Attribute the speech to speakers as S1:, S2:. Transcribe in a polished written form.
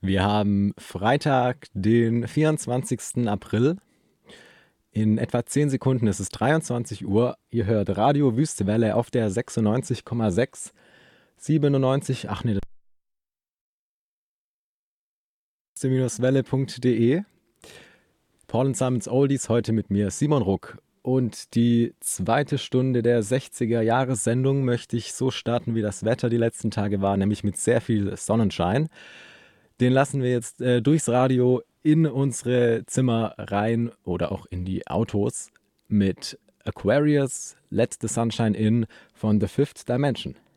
S1: Wir haben Freitag, den 24. April. In etwa 10 Sekunden ist es 23 Uhr. Ihr hört Radio Wüstewelle auf der 96,6, 97, ach nee, welle.de. Paul and Simons Oldies, heute mit mir Simon Ruck. Und die zweite Stunde der 60er-Jahressendung möchte ich so starten, wie das Wetter die letzten Tage war, nämlich mit sehr viel Sonnenschein. Den lassen wir jetzt durchs Radio in unsere Zimmer rein oder auch in die Autos mit Aquarius, Let the Sunshine In von The Fifth Dimension.